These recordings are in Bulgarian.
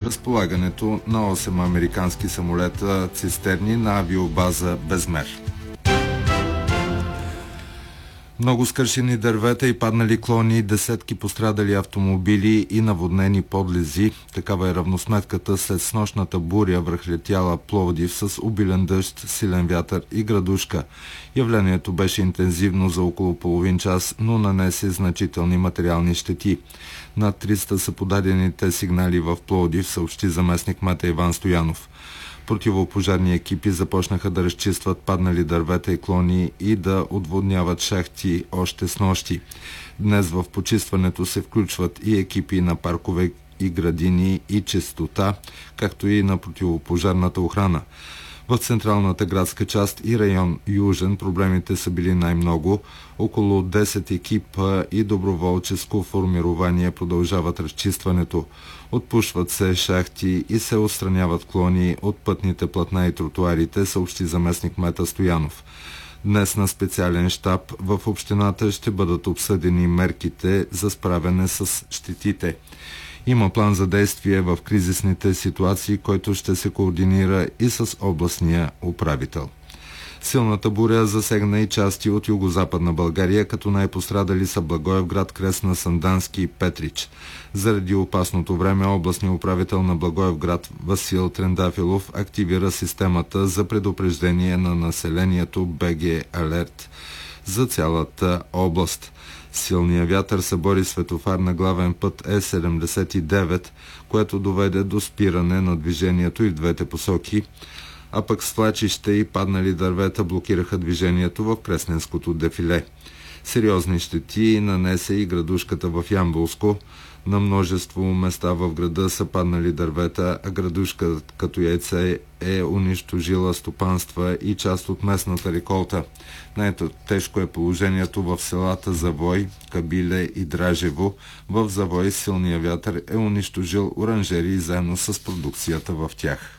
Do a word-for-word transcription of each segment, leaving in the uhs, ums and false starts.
разполагането на осем американски самолета цистерни на авиобаза Безмер. Много скършени дървета и паднали клони, десетки пострадали автомобили и наводнени подлези. Такава е равносметката след снощната буря връхлетяла Пловдив с обилен дъжд, силен вятър и градушка. Явлението беше интензивно за около половин час, но нанесе значителни материални щети. Над триста са подадените сигнали в Пловдив, съобщи заместник-кмета Иван Стоянов. Противопожарни екипи започнаха да разчистват паднали дървета и клони и да отводняват шахти още снощи. Днес в почистването се включват и екипи на паркове и градини и чистота, както и на противопожарната охрана. В централната градска част и район Южен проблемите са били най-много. Около десет екипа и доброволческо формирование продължават разчистването. Отпушват се шахти и се отстраняват клони от пътните платна и тротуарите, съобщи заместник-кмета Стоянов. Днес на специален щаб в общината ще бъдат обсъдени мерките за справяне с щетите. Има план за действие в кризисните ситуации, който ще се координира и с областния управител. Силната буря засегна и части от югозападна България, като най-пострадали са Благоевград, Кресна, Сандански и Петрич. Заради опасното време областният управител на Благоевград Васил Трендафилов активира системата за предупреждение на населението Б Г Алерт за цялата област. Силният вятър събори светофар на главен път Е седемдесет и девет, което доведе до спиране на движението и в двете посоки, а пък свлачище и паднали дървета блокираха движението в Кресненското дефиле. Сериозни щети нанесе и градушката в Ямболско. На множество места в града са паднали дървета, а градушка като яйце е унищожила стопанства и част от местната реколта. Най-тежко е положението в селата Завой, Кабиле и Дражево. В Завой силния вятър е унищожил оранжерии заедно с продукцията в тях.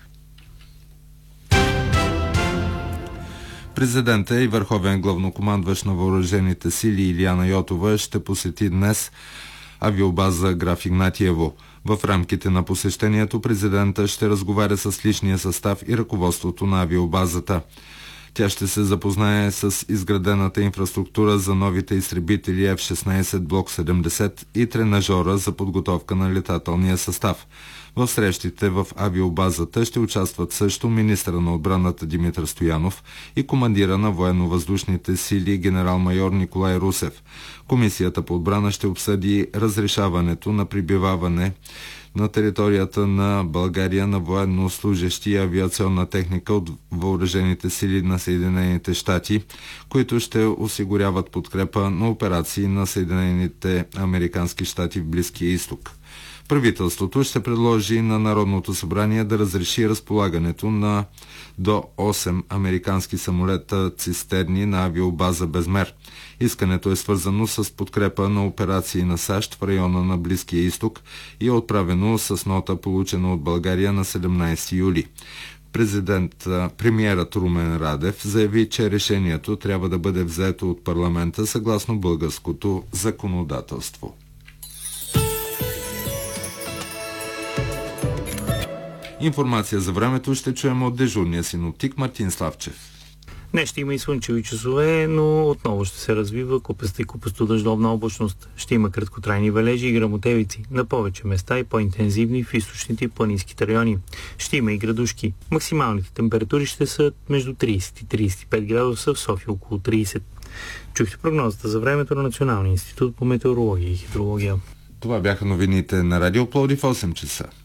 Президента и върховен главнокомандващ на въоръжените сили Илияна Йотова ще посети днес авиобаза Граф Игнатиево. В рамките на посещението президента ще разговаря с личния състав и ръководството на авиобазата. Тя ще се запознае с изградената инфраструктура за новите изтребители Еф шестнайсет Блок седемдесет и тренажора за подготовка на летателния състав. В срещите в авиобазата ще участват също министъра на отбраната Димитър Стоянов и командира на военно-въздушните сили генерал-майор Николай Русев. Комисията по отбрана ще обсъди разрешаването на пребиваване на територията на България на военнослужещи и авиационна техника от въоръжените сили на Съединените щати, които ще осигуряват подкрепа на операции на Съединените американски щати в Близкия изток. Правителството ще предложи на Народното събрание да разреши разполагането на до осем американски самолета цистерни на авиобаза Безмер. Искането е свързано с подкрепа на операции на САЩ в района на Близкия изток и е отправено с нота, получена от България на седемнайсети юли. Президент, премиерът Румен Радев заяви, че решението трябва да бъде взето от парламента съгласно българското законодателство. Информация за времето ще чуем от дежурния синоптик Мартин Славчев. Днес ще има и слънчеви часове, но отново ще се развива купеста и купесто-дъждовна облачност. Ще има краткотрайни валежи и гръмотевици на повече места и по-интензивни в източните и планинските райони. Ще има и градушки. Максималните температури ще са между трийсет и трийсет и пет градуса, в София около трийсет. Чухте прогнозата за времето на Националния институт по метеорология и хидрология. Това бяха новините на Радио Пловдив в осем часа.